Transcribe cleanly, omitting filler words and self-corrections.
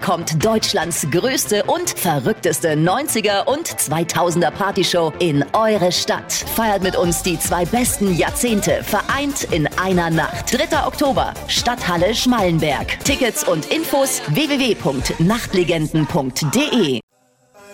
kommt Deutschlands größte und verrückteste 90er und 2000er Partyshow in eure Stadt. Feiert mit uns die 2 besten Jahrzehnte, vereint in einer Nacht. 3. Oktober, Stadthalle Schmallenberg. Tickets und Infos www.nachtlegenden.de.